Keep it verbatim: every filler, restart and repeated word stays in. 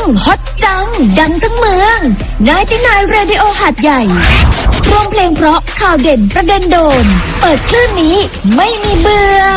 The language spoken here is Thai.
ฮอตจังดังทั้งเมืองนายที่นายเรดิโอหาดใหญ่รวมเพลงเพราะข่าวเด่นประเด็นโดนเปิดคลื่นนี้ไม่มีเบื่อ